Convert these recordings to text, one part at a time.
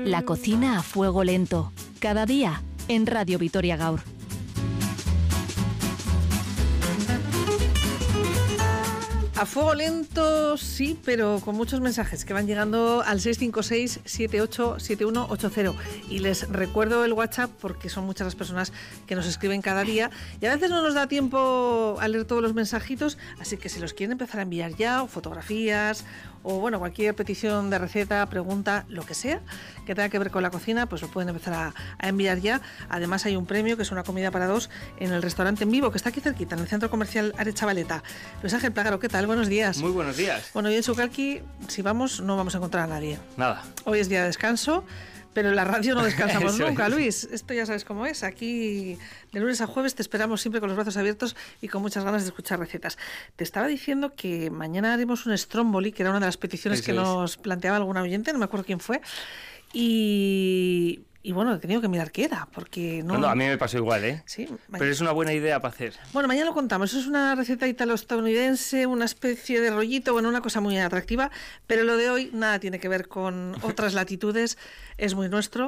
La cocina a fuego lento. Cada día en Radio Vitoria Gaur. A fuego lento, sí, pero con muchos mensajes que van llegando al 656-787180. Y les recuerdo el WhatsApp porque son muchas las personas que nos escriben cada día y a veces no nos da tiempo a leer todos los mensajitos, así que si los quieren empezar a enviar ya, o fotografías, o bueno, cualquier petición de receta, pregunta, lo que sea, que tenga que ver con la cocina, pues lo pueden empezar a enviar ya. Además hay un premio que es una comida para dos en el restaurante En Vivo, que está aquí cerquita, en el centro comercial Arechavaleta. Luis Ángel Plágaro, ¿qué tal? Buenos días. Muy buenos días. Bueno, hoy en Sucalqui, si vamos, no vamos a encontrar a nadie. Nada. Hoy es día de descanso, pero en la radio no descansamos nunca, Luis. Esto ya sabes cómo es. Aquí, de lunes a jueves, te esperamos siempre con los brazos abiertos y con muchas ganas de escuchar recetas. Te estaba diciendo que mañana haremos un stromboli, que era una de las peticiones que nos planteaba algún oyente, no me acuerdo quién fue. Y bueno, he tenido que mirar qué era, porque no... No, a mí me pasó igual, ¿eh? Sí, pero es una buena idea para hacer. Bueno, mañana lo contamos. Es una receta italo-estadounidense, una especie de rollito, bueno, una cosa muy atractiva, pero lo de hoy nada tiene que ver con otras latitudes, es muy nuestro.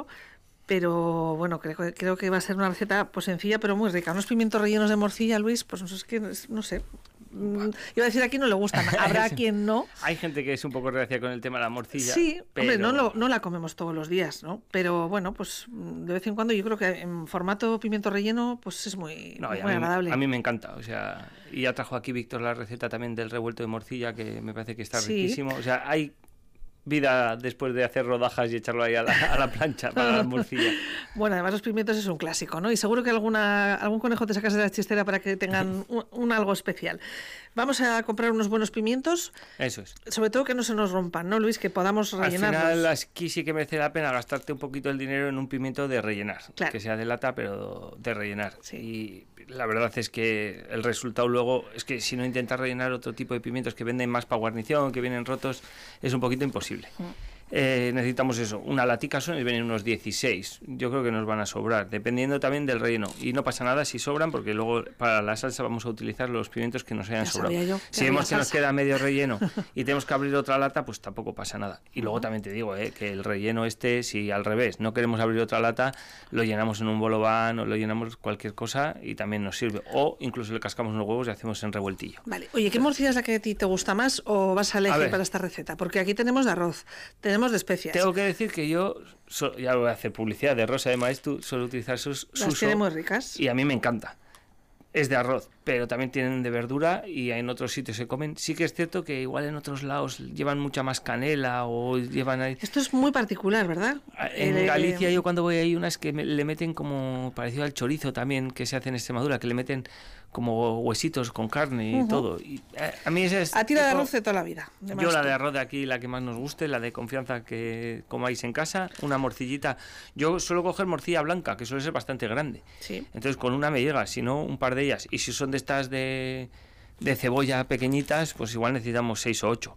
Pero bueno, creo que va a ser una receta pues sencilla, pero muy rica. Unos pimientos rellenos de morcilla, Luis, pues es que no sé. Iba a decir a quién no le gustan, habrá quien no. Hay gente que es un poco reacia con el tema de la morcilla. Sí, pero... hombre, no la comemos todos los días, ¿no? Pero bueno, pues de vez en cuando yo creo que en formato pimiento relleno pues es muy agradable. A mí me encanta, o sea, y ya trajo aquí Víctor la receta también del revuelto de morcilla, que me parece que está riquísimo. O sea, hay vida después de hacer rodajas y echarlo ahí a la plancha para la morcilla. Bueno, además los pimientos es un clásico, ¿no? Y seguro que algún conejo te sacas de la chistera para que tengan un algo especial. Vamos a comprar unos buenos pimientos. Eso es. Sobre todo que no se nos rompan, ¿no, Luis? Que podamos rellenarlos. Al final aquí sí que merece la pena gastarte un poquito el dinero en un pimiento de rellenar. Claro. Que sea de lata, pero de rellenar. Sí. Y la verdad es que el resultado luego es que si no intentas rellenar otro tipo de pimientos que venden más para guarnición, que vienen rotos, es un poquito imposible. Necesitamos eso, una latica son y vienen unos 16, yo creo que nos van a sobrar, dependiendo también del relleno, y no pasa nada si sobran, porque luego para la salsa vamos a utilizar los pimientos que nos hayan sobrado. Si vemos que nos queda medio relleno y tenemos que abrir otra lata, pues tampoco pasa nada. Y luego también te digo que el relleno si al revés no queremos abrir otra lata, lo llenamos en un bolobán o lo llenamos cualquier cosa y también nos sirve, o incluso le cascamos unos huevos y hacemos en revueltillo. Vale, oye, ¿qué morcilla es la que a ti te gusta más o vas a elegir para esta receta? Porque aquí tenemos de arroz, tenemos de especias. Tengo que decir que yo, ya voy a hacer publicidad de Rosa de Maeztu, suelo utilizar sus Las tiene muy ricas. Y a mí me encanta. Es de arroz, pero también tienen de verdura y en otros sitios se comen. Sí que es cierto que igual en otros lados llevan mucha más canela o llevan... Esto es muy particular, ¿verdad? En Galicia yo cuando voy hay unas que le meten como parecido al chorizo también, que se hace en Extremadura, que le meten como huesitos con carne y todo. Y a mí esa es... A ti la de arroz de toda la vida. Yo la de arroz de aquí, la que más nos guste, la de confianza que comáis en casa, una morcillita. Yo suelo coger morcilla blanca, que suele ser bastante grande. Sí. Entonces con una me llega, si no un par de ellas. Y si son de estas de cebolla pequeñitas, pues igual necesitamos 6 o 8.